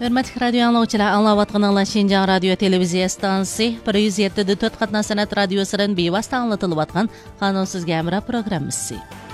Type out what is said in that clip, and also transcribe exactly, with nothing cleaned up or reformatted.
Hörmətli radio anlıqçılar, anlayatqanlar Şinjan radio televiziya stansiyasi bir yuz yetti nöqta to'rt qatna sanat radiosundan bevosita anlatılıyatqan qanunsuz gamra programmasi.